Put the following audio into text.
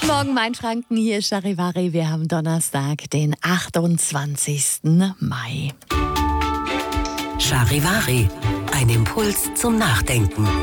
Guten Morgen, Mainfranken, hier ist Charivari. Wir haben Donnerstag, den 28. Mai. Charivari, ein Impuls zum Nachdenken.